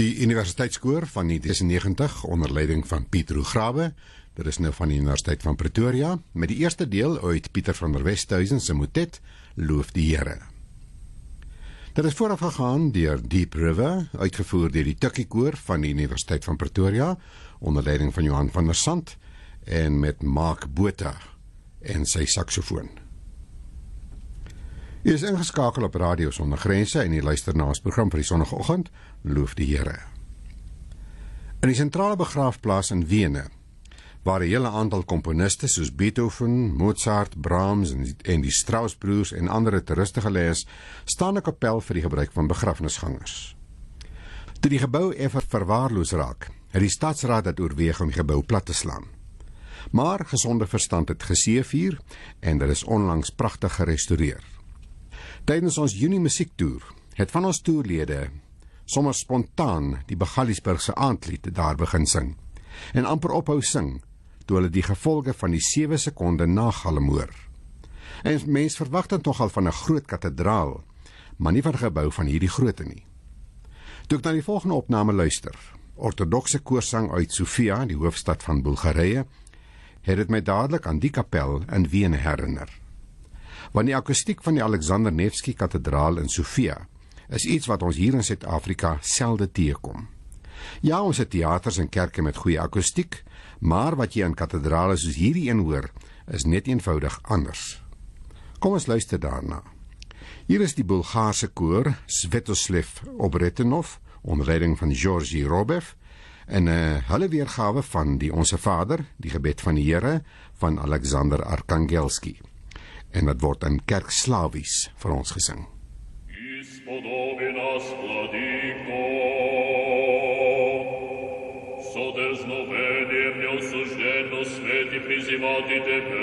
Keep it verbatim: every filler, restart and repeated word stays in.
Die Universiteitskoor van negentien negentig onder leiding van Pieter Hoegrawe, dit is nou van die Universiteit van Pretoria, met die eerste deel uit Pieter van der Westhuizen se motet, Loof die Here. Dit is vooraf gegaan deur Deep River, uitgevoer deur die Tukkie Koor van die Universiteit van Pretoria, onder leiding van Johan van der Sant, en met Mark Botha en sy saksofoon. U is ingeskakel op Radio Sonder Grense en u luister na ons program vir die sonnagoggend, Loof die Here. In die sentrale begraafplaas in Wene, waar 'n hele aantal komponiste soos Beethoven, Mozart, Brahms en, en die Strauss-broers en ander te ruste gelê is, staan 'n kapel vir die gebruik van begrafnisgangers. Toe die gebou effe verwaarloos raak, het die stadsraad dit oorweeg om die gebou plat te slaan. Maar gesonde verstand het geseëvier en dit is onlangs pragtig gerestoreer. Tydens ons Junie musiektoer het van ons toerlede sommer spontaan die Begaliesburgse aandlied daar begin sing en amper ophou sing toe hulle die gevolge van die sewe sekonde nagalm hoor. En mens verwag dit nogal van 'n groot kathedraal, maar nie van 'n gebou van hierdie grootte nie. Toe ek na die volgende opname luister, ortodokse koorsang uit Sofia, die hoofstad van Bulgarië, het dit my dadelik aan die kapel in Wene herinner. Want die akoestiek van die Alexander Nevsky kathedraal in Sofia is iets wat ons hier in Suid-Afrika selde teekom. Ja, ons het teaters en kerke met goeie akoestiek, maar wat jy in kathedrale soos hierdie een hoor, is net eenvoudig anders. Kom ons luister daarna. Hier is die Bulgaarse koor Svetoslav Obretenov, onder leiding van Georgi Robev, en uh, hulle weergawe van die Onse Vader, die gebed van die Here, van Alexander Arkangelski. En dat word in kerkslawies vir ons gesing. Господови нас, владыко, со дерзновением неосужденно свет и призывати Тебе.